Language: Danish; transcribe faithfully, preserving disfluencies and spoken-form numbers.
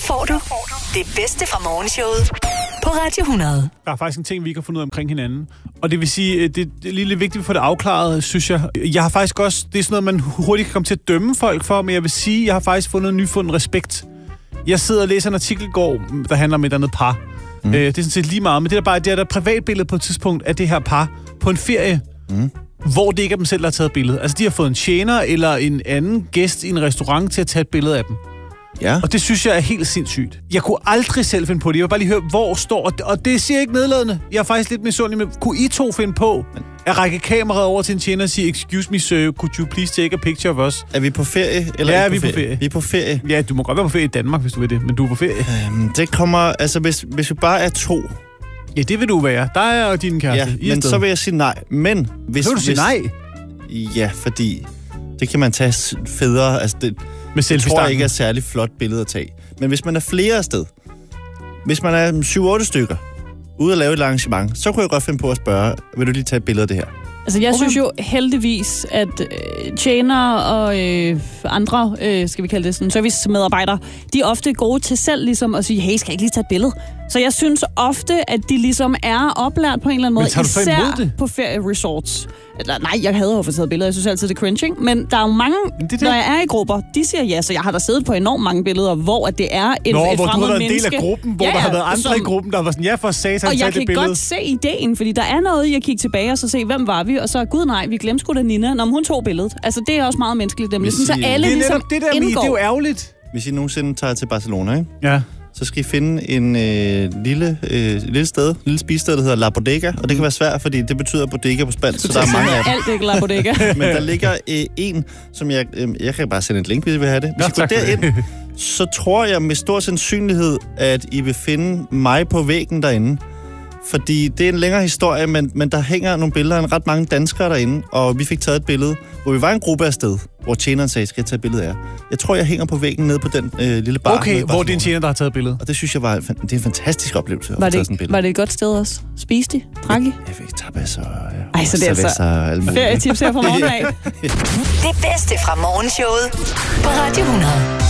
får du det bedste fra morgenshowet på Radio hundrede. Der er faktisk en ting, vi ikke har fundet ud af omkring hinanden. Og det vil sige, det, det er lige lidt vigtigt at få det afklaret, synes jeg. Jeg har faktisk også, det er sådan noget, man hurtigt kan komme til at dømme folk for, men jeg vil sige, jeg har faktisk fundet en nyfunden respekt. Jeg sidder og læser en artikel i går, der handler om et andet par. Mm. Øh, det er sådan set lige meget, men det er bare, det er der et privatbillede på et tidspunkt af det her par på en ferie, mm. hvor det ikke er dem selv, der har taget billedet. Altså, de har fået en tjener eller en anden gæst i en restaurant til at tage et billede af dem. Ja. Og det synes jeg er helt sindssygt. Jeg kunne aldrig selv finde på det. Jeg vil bare lige høre, hvor står... Og det siger ikke nedladende. Jeg er faktisk lidt misundelig, men kunne I to finde på at række kameraet over til en tjener og sige, excuse me, sir, could you please take a picture of us? Er vi på ferie? Eller ja, er vi er på ferie? ferie. Vi er på ferie. Ja, du må godt være på ferie i Danmark, hvis du vil det, men du er på ferie. Øhm, det kommer... Altså, hvis, hvis vi bare er to... Ja, det vil du være. Der er jo din kæreste. Ja, men så vil jeg sige nej. Men hvis... Så vil du sige nej? Ja, fordi... Det kan man tage federe. Altså, det, det tror jeg ikke er særlig flot billede at tage. Men hvis man er flere afsted, hvis man er syv otte stykker, ude at lave et arrangement, så kunne jeg godt finde på at spørge, vil du lige tage et billede af det her? Altså, jeg okay. synes jo heldigvis, at øh, tjenere og øh, andre, øh, skal vi kalde det sådan, servicemedarbejdere, de er ofte gode til selv ligesom at sige, hey, skal jeg ikke lige tage et billede? Så jeg synes ofte, at de ligesom er oplært på en eller anden måde, især på ferieresorts. Eller, nej, jeg hader at få taget billeder, jeg synes altid, det er cringing, men der er jo mange, det det. Når jeg er i grupper, de siger ja, så jeg har da siddet på enormt mange billeder, hvor at det er en, Nå, et hvor fremmed du har været menneske. en del af gruppen, hvor ja, ja, der har været andre som, i gruppen, der var sådan, ja for satan, og jeg kan billede. godt se ideen, fordi der er noget, jeg kigger tilbage og så se, hvem var vi, og så, gud nej, vi glemte sgu da Nina, når hun tog billedet. Altså, det er også meget menneskeligt, nemlig. Sådan, så alle det ligesom det der, indgår. Det er jo ærgerligt. Hvis I nogensinde tager til Barcelona, ikke? Ja. Så skal I finde en øh, lille, øh, lille sted, lille spisested, der hedder La Bodega, og det kan være svært, fordi det betyder bodega på spansk, så der er mange af dem. Alt ikke La Bodega. Men der ligger øh, en, som jeg, øh, jeg kan bare sende et link, hvis I vil have det. Hvis I går derind, så tror jeg med stor sandsynlighed, at I vil finde mig på væggen derinde. Fordi det er en længere historie, men, men der hænger nogle billeder af en ret mange danskere derinde, og vi fik taget et billede, hvor vi var en gruppe af sted, hvor tjeneren sagde, skal jeg tage et billede af jer? Jeg tror, jeg hænger på væggen nede på den øh, lille bar. Okay, hvor det er en tjener, der har taget billedet. Og det synes jeg var, det er en fantastisk oplevelse at var få taget det, sådan et billede. Var det et godt sted også? Spiste I? Drak I? Jeg fik tapas og... Ja, ej, så det er altså ferietips her fra morgenen af. Det bedste fra morgenshowet på Radio hundrede.